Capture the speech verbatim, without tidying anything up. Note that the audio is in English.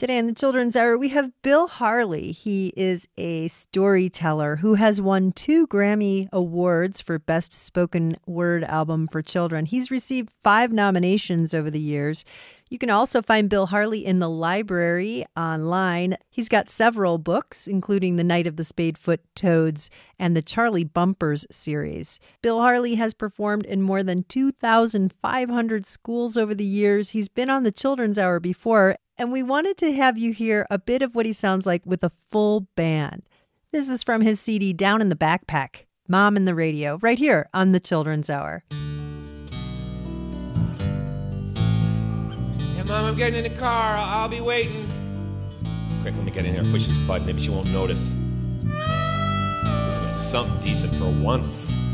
Today in the Children's Hour, we have Bill Harley. He is a storyteller who has won two Grammy Awards for Best Spoken Word Album for Children. He's received five nominations over the years. You can also find Bill Harley in the library online. He's got several books, including The Night of the Spadefoot Toads and the Charlie Bumpers series. Bill Harley has performed in more than two thousand five hundred schools over the years. He's been on the Children's Hour before, and we wanted to have you hear a bit of what he sounds like with a full band. This is from his C D Down in the Backpack, Mom and the Radio, right here on the Children's Hour. Mom, I'm getting in the car. I'll, I'll be waiting. Quick, let me get in here. Push this button. Maybe she won't notice. Something decent for once.